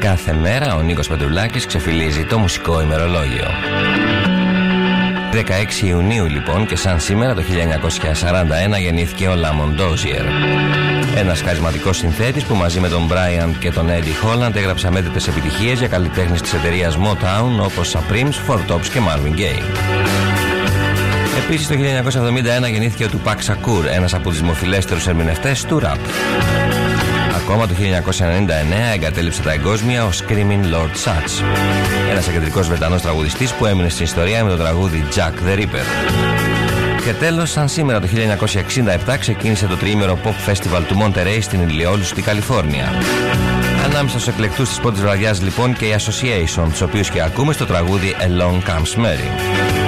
Κάθε μέρα ο Νίκος Πετρουλάκης ξεφυλίζει το μουσικό ημερολόγιο. 16 Ιουνίου λοιπόν και σαν σήμερα το 1941 γεννήθηκε ο Λάμον Ντόζιερ. Ένας χαρισματικός συνθέτης που μαζί με τον Brian και τον Eddie Holland έγραψε αμέτρητες επιτυχίες για καλλιτέχνες της εταιρείας Motown όπως Supremes, Four Tops και Marvin Gaye. Επίσης το 1971 γεννήθηκε ο Tupac Shakur, ένας από τους δημοφιλέστερους ερμηνευτές του rap. Ακόμα το 1999 εγκατέλειψε τα εγκόσμια ο Screaming Lord Sutch, ένας εκεντρικός Βρετανός τραγουδιστής που έμεινε στην ιστορία με το τραγούδι Jack the Ripper. Και τέλος, σαν σήμερα το 1967 ξεκίνησε το τριήμερο Pop Festival του Monterey στην Ηλιόλου στη Καλιφόρνια. Ανάμεσα στους εκλεκτούς της πρώτης βραδιάς λοιπόν και η Association, τους οποίους και ακούμε στο τραγούδι Along Comes Mary.